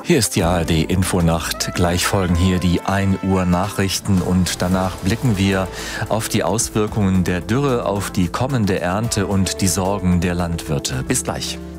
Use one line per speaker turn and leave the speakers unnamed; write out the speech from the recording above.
Hier ist die ARD Infonacht. Gleich folgen hier die 1 Uhr Nachrichten und danach blicken wir auf die Auswirkungen der Dürre auf die kommende Ernte und die Sorgen der Landwirte. Bis gleich.